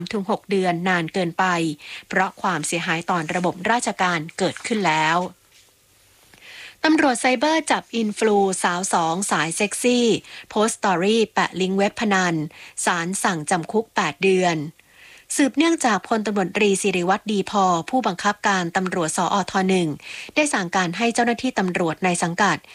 ถึง6 เดือนนานเกินไปเพราะความเสียหายต่อระบบราชการเกิดขึ้นแล้วตำรวจไซเบอร์จับอินฟลูสาว2สายเซ็กซี่โพสต์สตอรี่แปะลิงก์เว็บพนันศาลสั่งจำคุก8 เดือนสืบเนื่องจากพลตำรวจตรีศิริวัฒน์ดีพอผู้บังคับการตำรวจสอท 1ได้สั่งการให้เจ้าหน้าที่ตำรวจในสังกัด